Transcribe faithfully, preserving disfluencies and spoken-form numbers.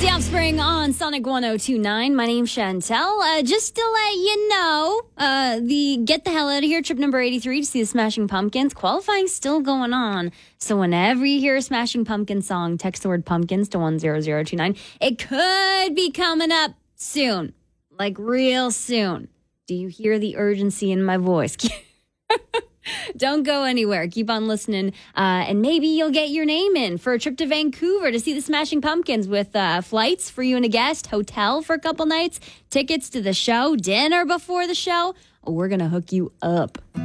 The Offspring on Sonic one oh two point nine. My name's Chantel. Uh, just to let you know, uh, the Get the Hell Out of Here trip number eighty-three to see the Smashing Pumpkins. Qualifying still going on. So whenever you hear a Smashing Pumpkins song, text the word pumpkins to one zero zero two nine. It could be coming up soon. Like real soon. Do you hear the urgency in my voice? Don't go anywhere. Keep on listening. Uh, and maybe you'll get your name in for a trip to Vancouver to see the Smashing Pumpkins with uh, flights for you and a guest, hotel for a couple nights, tickets to the show, dinner before the show. Oh, we're going to hook you up.